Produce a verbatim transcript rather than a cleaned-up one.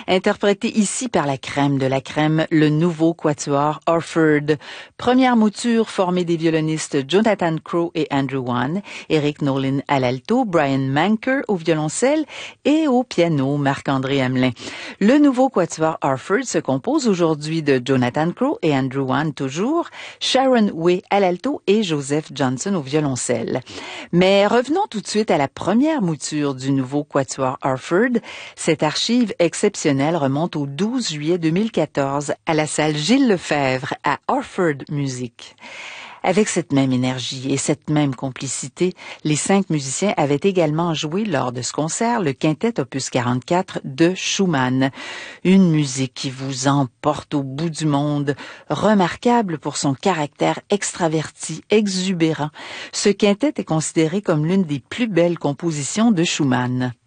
interprété ici par la crème de la crème, le nouveau quatuor Orford. Première mouture formée des violonistes Jonathan Crowe et Andrew Wan, Eric Nolin à l'alto, Brian Manker au violoncelle et au piano Marc-André Hamelin. Le nouveau quatuor Orford se compose aujourd'hui de Jonathan Crowe et Andrew Wan toujours, Sharon Way à l'alto et Joseph Johnson au violoncelle. Mais revenons tout de suite à la première mouture du nouveau quatuor Orford. Cette archive exceptionnelle remonte au douze juillet deux mille quatorze à la salle Gilles Lefebvre à Orford Music. Avec cette même énergie et cette même complicité, les cinq musiciens avaient également joué lors de ce concert le quintet opus quarante-quatre de Schumann. Une musique qui vous emporte au bout du monde, remarquable pour son caractère extraverti, exubérant. Ce quintet est considéré comme l'une des plus belles compositions de Schumann.